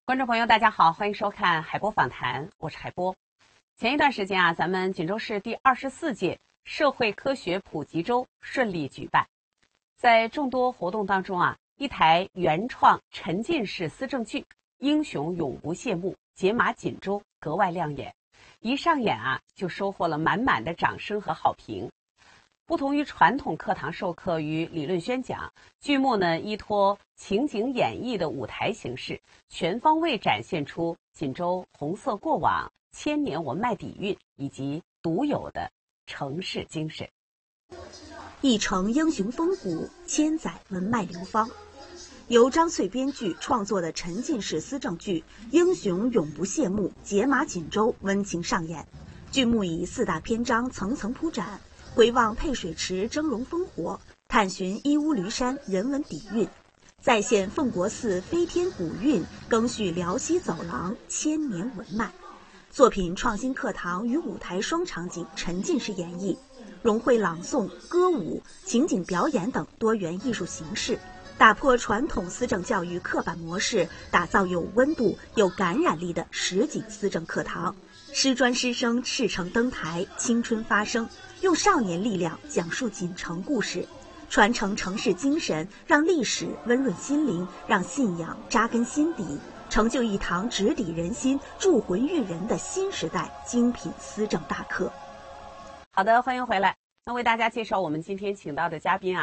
观众朋友，大家好，欢迎收看海波访谈，我是海波。前一段时间咱们锦州市第24届社会科学普及周顺利举办。在众多活动当中一台原创沉浸式思政剧《英雄永不谢幕》解码锦州格外亮眼，一上演就收获了满满的掌声和好评。不同于传统课堂授课与理论宣讲，剧目依托情景演绎的舞台形式，全方位展现出锦州红色过往、千年文脉底蕴以及独有的城市精神。 一城英雄风骨，千载文脉流芳。由张翠编剧创作的沉浸式思政剧《英雄永不谢幕》解码锦州温情上演。剧目以4大篇章层层铺展，回望配水池峥嵘烽火，探寻义乌驴山人文底蕴，再现奉国寺飞天古韵，更续辽西走廊千年文脉。作品创新课堂与舞台双场景沉浸式演绎，融汇朗诵、歌舞、情景表演等多元艺术形式，打破传统思政教育刻板模式，打造有温度、有感染力的实景思政课堂。师专师生赤诚登台，青春发声，用少年力量讲述锦城故事，传承城市精神，让历史温润心灵，让信仰扎根心底，成就一堂直抵人心、铸魂育人的新时代精品思政大课。 好的，欢迎回来。那为大家介绍我们今天请到的嘉宾